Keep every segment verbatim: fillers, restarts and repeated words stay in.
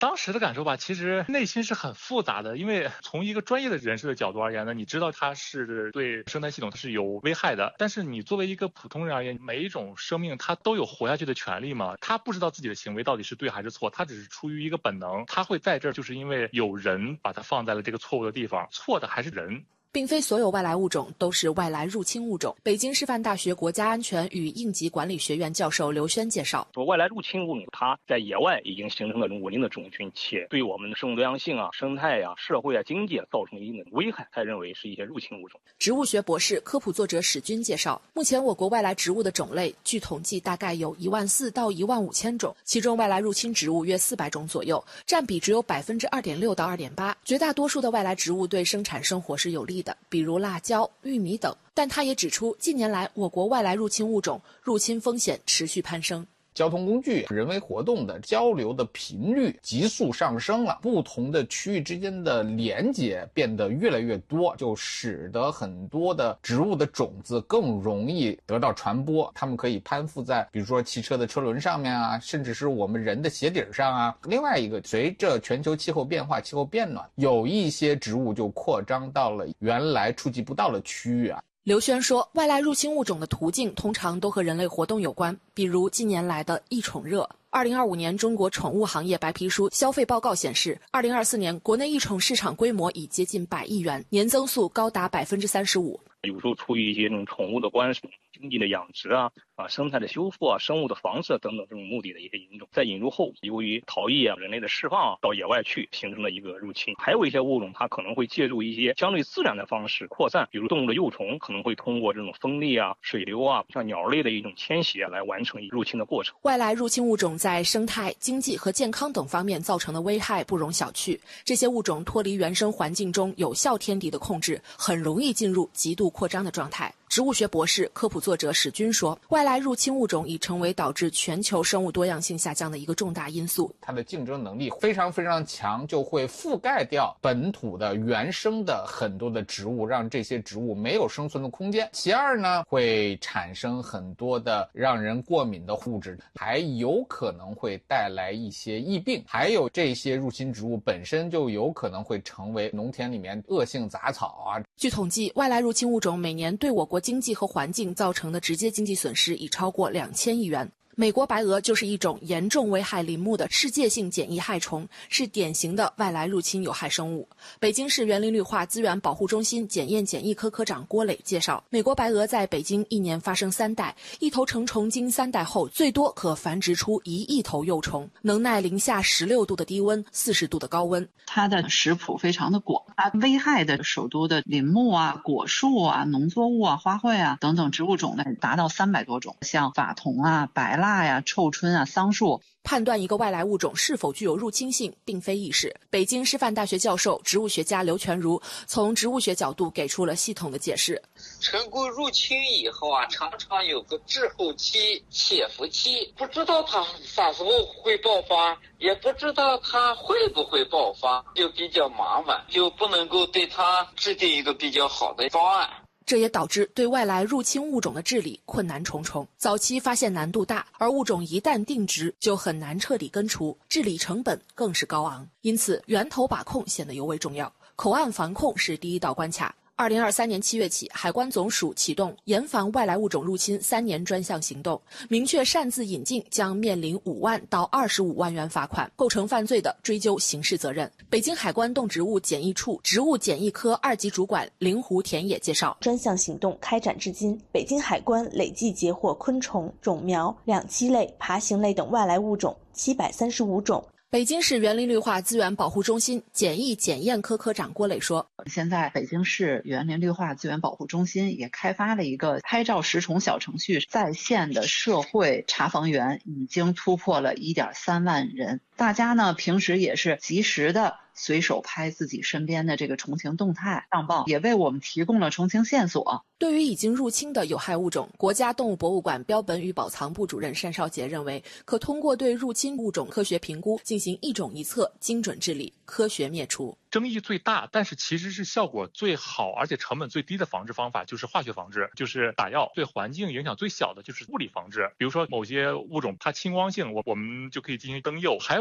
当时的感受吧，其实内心是很复杂的，因为从一个专业的人士的角度而言呢，你知道它是对生态系统它是有危害的，但是你作为一个普通人而言，每一种生命它都有活下去的权利嘛，他不知道自己的行为到底是对还是错，他只是出于一个本能，他会在这儿就是因为有人把它放在了这个错误的地方，错的还是人。 并非所有外来物种都是外来入侵物种。北京师范大学国家安全与应急管理学院教授刘轩介绍， 说外来入侵物种它在野外已经形成了稳定的种群，且对我们的生物多样性啊、生态啊、社会啊、经济啊造成一定的危害，才认为是一些入侵物种。 植物学博士、科普作者史军介绍，目前我国外来植物的种类据统计大概有一万四到一万五千种，其中外来入侵植物约四百种左右，占比只有百分之二点六到二点八。绝大多数的外来植物对生产生活是有利的，比如辣椒、玉米等。但他也指出，近年来我国外来入侵物种入侵风险持续攀升。 交通工具、人为活动的交流的频率急速上升了，不同的区域之间的连接变得越来越多，就使得很多的植物的种子更容易得到传播，它们可以攀附在比如说汽车的车轮上面啊，甚至是我们人的鞋底上啊。另外一个，随着全球气候变化、气候变暖，有一些植物就扩张到了原来触及不到的区域啊。 刘轩说，外来入侵物种的途径通常都和人类活动有关，比如近年来的异宠热。二零二五年中国宠物行业白皮书消费报告显示，二零二四年国内异宠市场规模已接近百亿元，年增速高达百分之三十五。 有时候出于一些这种宠物的关系、经济的养殖啊、啊生态的修复啊、生物的防治等等这种目的的一些引种，在引入后，由于逃逸啊、人类的释放啊，到野外去形成了一个入侵。还有一些物种，它可能会借助一些相对自然的方式扩散，比如动物的幼虫可能会通过这种风力啊、水流啊，像鸟类的一种迁徙啊，来完成入侵的过程。 外来入侵物种在生态、经济和健康等方面造成的危害不容小觑。这些物种脱离原生环境中有效天敌的控制，很容易进入极度扩张的状态。植物学博士、科普作者史军说，外来入侵物种已成为导致全球生物多样性下降的一个重大因素。 它的竞争能力非常非常强，就会覆盖掉本土的原生的很多的植物，让这些植物没有生存的空间。其二呢，会产生很多的让人过敏的物质，还有可能会带来一些疫病。还有这些入侵植物本身就有可能会成为农田里面恶性杂草啊。 据统计，外来入侵物种每年对我国经济和环境造成的直接经济损失已超过两千亿元。美国白蛾就是一种严重危害林木的世界性检疫害虫，是典型的外来入侵有害生物。北京市园林绿化资源保护中心检验检疫科科长郭磊介绍，美国白蛾在北京一年发生三代，一头成虫经三代后最多可繁殖出一亿头幼虫，能耐零下十六度的低温、四十度的高温。 它的食谱非常的广，它危害的首都的林木啊、果树啊、农作物啊、花卉啊等等植物种类达到三百多种，像法桐啊、白蜡呀、臭椿啊、桑树。 判断一个外来物种是否具有入侵性并非易事。北京师范大学教授、植物学家刘全如从植物学角度给出了系统的解释。 成功入侵以后啊，常常有个滞后期、潜伏期，不知道它啥时候会爆发，也不知道它会不会爆发，就比较麻烦，就不能够对它制定一个比较好的方案。 这也导致对外来入侵物种的治理困难重重，早期发现难度大，而物种一旦定植就很难彻底根除，治理成本更是高昂。因此，源头把控显得尤为重要，口岸防控是第一道关卡。二零二三年七月起，海关总署启动严防外来物种入侵三年专项行动，明确擅自引进将面临五万到二十五万元罚款，构成犯罪的追究刑事责任。北京海关动植物检疫处植物检疫科二级主管灵湖田野介绍， 专项行动开展至今，北京海关累计截获昆虫、种苗、两栖类、爬行类等外来物种七百三十五种。 北京市园林绿化资源保护中心检疫检验科科长郭磊说， 现在北京市园林绿化资源保护中心也开发了一个拍照识虫小程序，在线的社会查房员已经突破了 一点三万人。大家呢平时也是及时的随手拍自己身边的这个虫情动态上报，也为我们提供了虫情线索。 对于已经入侵的有害物种，国家动物博物馆标本与保藏部主任单少杰认为，可通过对入侵物种科学评估，进行一种一策，精准治理，科学灭除。 争议最大，但是其实是效果最好而且成本最低的防治方法就是化学防治，就是打药。对环境影响最小的就是物理防治，比如说某些物种它亲光性，我我们就可以进行灯釉。还有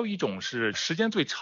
一种是时间最长